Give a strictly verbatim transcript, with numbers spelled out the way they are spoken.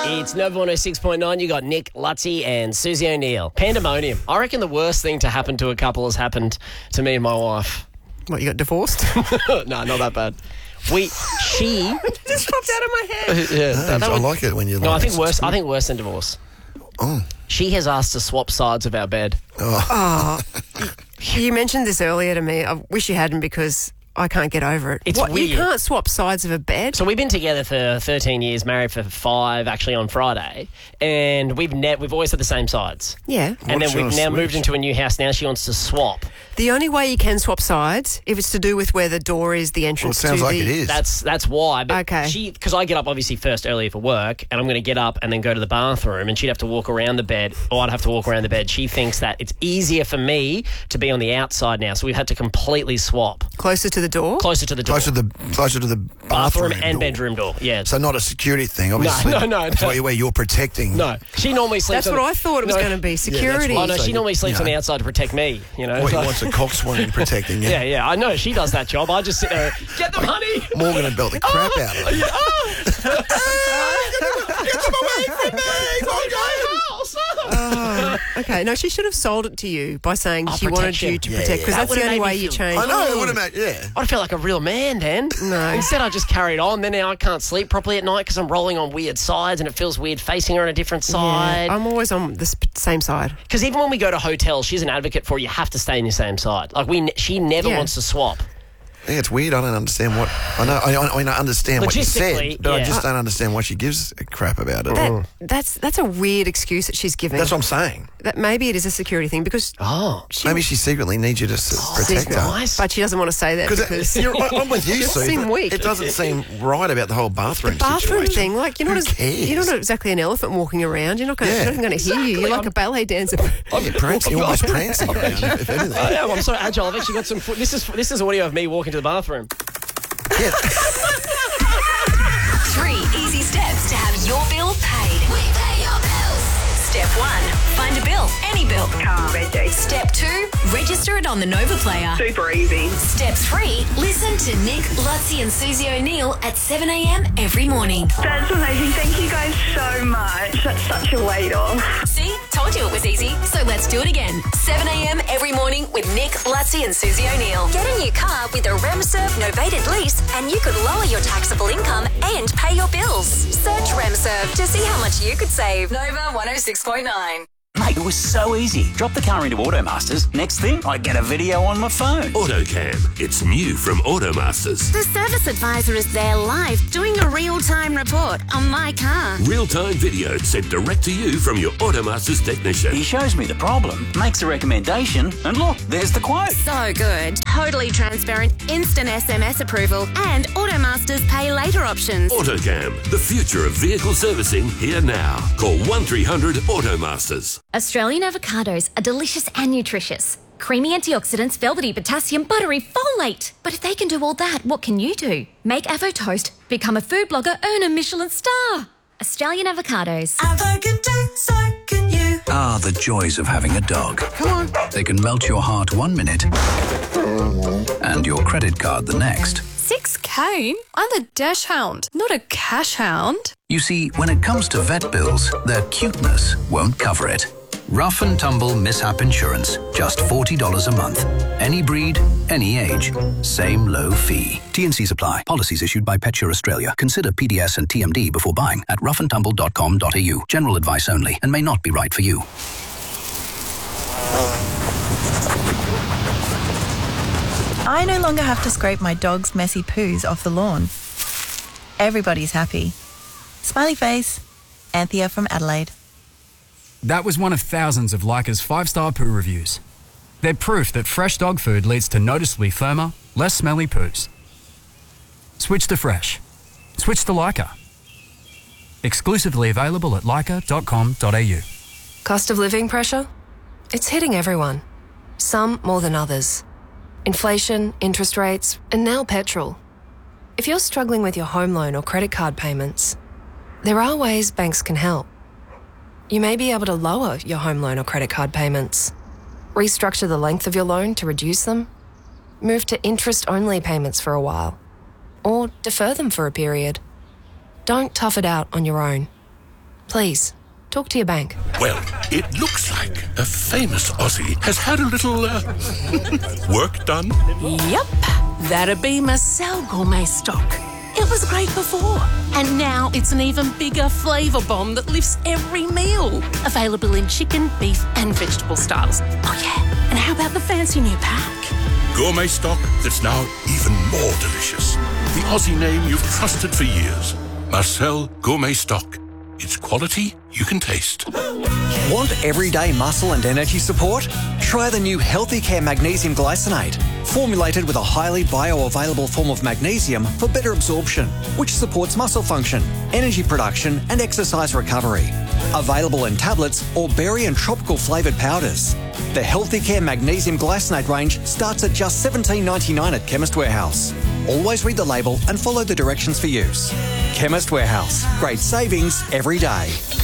It's Nova one oh six point nine. You got Nick, Lutzi and Susie O'Neill. Pandemonium. I reckon the worst thing to happen to a couple has happened to me and my wife. What, you got divorced? No, not that bad. We, she... It just popped out of my head. yeah, No, that, that I would, like it when you. No, like I think it. worse. I think worse than divorce. Oh, She has asked to swap sides of our bed. Oh, you mentioned this earlier to me. I wish you hadn't because I can't get over it. It's what, weird. You can't swap sides of a bed? So we've been together for thirteen years, married for five, actually on Friday, and we've ne- we've always had the same sides. Yeah. And What's then we've your now moved switch? into a new house. Now she wants to swap. The only way you can swap sides, if it's to do with where the door is, the well, it entrance sounds to like the... it is. That's that's why. But Okay. she, because I get up obviously first earlier for work, and I'm going to get up and then go to the bathroom, and she'd have to walk around the bed, or I'd have to walk around the bed. She thinks that it's easier for me to be on the outside now, so we've had to completely swap Closer to the door? closer to the door, closer to the closer to the bathroom, bathroom, and door. bedroom door. Yeah. So not a security thing, obviously. no, no, It's no. where, where you're protecting. no, she normally sleeps. That's on what the- I thought it was No. going to be, security. Oh no, So she you- normally sleeps you on the know. outside to protect me. You know. What, So- he wants a coxswain protecting you. yeah, yeah. I know she does that job. I just sit there. Get them, honey. Morgan and belt the crap out of it. Oh, okay. No, she should have sold it to you by saying Oh, she wanted protection. you to Yeah, protect, yeah. because That that's the would've only made me way you feel- change. I know, it would have made, yeah. I'd feel like a real man then. No. Instead, I just carried on. Then now I can't sleep properly at night because I'm rolling on weird sides and it feels weird facing her on a different side. Yeah, I'm always on the sp- same side. Because even when we go to hotels, she's an advocate for you have to stay in your same side. Like we, ne- she never Yeah. wants to swap. I think it's weird. I don't understand what I know. I, I, I understand what you Logistically, said, but I yeah. just don't understand why she gives a crap about it. That, that's that's a weird excuse that she's giving. That's what I'm saying. That maybe it is a security thing because Oh, she, Maybe she secretly needs you to s- protect secret- her. nice. but she doesn't want to say that because Because you're, I'm with you, It Sue. seem but weak. It doesn't seem right about the whole bathroom bathroom situation. thing. Like you're not, Who as, cares? you're not exactly an elephant walking around. You're not going. Yeah. to going to hear you. You're like I'm- a ballet dancer. Oh, you're prancing, you're almost prancing around, if anything. I am. I'm so agile. I've actually got some. Foot. This is this is audio of me walking to the bathroom. Yeah. Three easy steps to have your bill paid. We pay your bills. Step one, find a bill, any bill. Car, regi. Step two, register it on the Nova Player. Super easy. Step three, listen to Nick, Lutzi and Susie O'Neill at seven a.m. every morning. That's amazing. Thank you guys so much. That's such a weight off. See? Told you it was easy. So let's do it again. seven a.m. every morning with Nick, Lutzi and Susie O'Neill. Get a new car with a RemServe novated lease and you could lower your taxable income and pay your bills. Search RemServe to see how much you could save. Nova one oh six point nine. Mate, it was so easy. Drop the car into Automasters. Next thing, I get a video on my phone. AutoCam. It's new from Automasters. The service advisor is there live doing a real-time report on my car. Real-time video sent direct to you from your Automasters technician. He shows me the problem, makes a recommendation, and look, there's the quote. So good. Totally transparent, instant S M S approval, and Automasters pay later options. AutoCam. The future of vehicle servicing here now. Call one three hundred Automasters. Australian avocados are delicious and nutritious. Creamy antioxidants, velvety potassium, buttery folate. But if they can do all that, what can you do? Make Avo Toast, become a food blogger, earn a Michelin star. Australian avocados. Avo can do, so can you. Ah, the joys of having a dog. Come on. They can melt your heart one minute and your credit card the next. six K? I'm a dash hound, not a cash hound. You see, when it comes to vet bills, their cuteness won't cover it. Rough and Tumble Mishap Insurance, just forty dollars a month. Any breed, any age, same low fee. T and C's apply. Policies issued by PetSure Australia. Consider P D S and T M D before buying at rough and tumble dot com dot a u. General advice only and may not be right for you. I no longer have to scrape my dog's messy poos off the lawn. Everybody's happy. Smiley face, Anthea from Adelaide. That was one of thousands of Leica's five-star poo reviews. They're proof that fresh dog food leads to noticeably firmer, less smelly poos. Switch to fresh. Switch to Leica. Exclusively available at leica dot com dot a u. Cost of living pressure? It's hitting everyone. Some more than others. Inflation, interest rates, and now petrol. If you're struggling with your home loan or credit card payments, there are ways banks can help. You may be able to lower your home loan or credit card payments, restructure the length of your loan to reduce them, move to interest-only payments for a while, or defer them for a period. Don't tough it out on your own. Please, talk to your bank. Well, it looks like a famous Aussie has had a little uh, work done. Yep, that'd be Marcel Gourmet Stock. It was great before, and now it's an even bigger flavour bomb that lifts every meal. Available in chicken, beef and vegetable styles. Oh yeah, and how about the fancy new pack? Gourmet stock that's now even more delicious. The Aussie name you've trusted for years. Marcel Gourmet Stock. It's quality you can taste. Want everyday muscle and energy support? Try the new Healthy Care Magnesium Glycinate, formulated with a highly bioavailable form of magnesium for better absorption, which supports muscle function, energy production and exercise recovery. Available in tablets or berry and tropical flavoured powders. The Healthy Care Magnesium Glycinate range starts at just seventeen ninety-nine at Chemist Warehouse. Always read the label and follow the directions for use. Chemist Warehouse. Great savings every day.